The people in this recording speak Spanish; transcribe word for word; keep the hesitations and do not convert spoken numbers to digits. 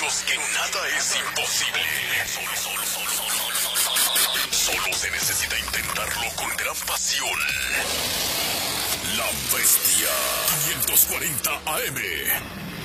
los que nada es imposible. Solo, solo, solo, solo, solo, solo, solo. Solo se necesita intentarlo con gran pasión. La Bestia quinientos cuarenta A M.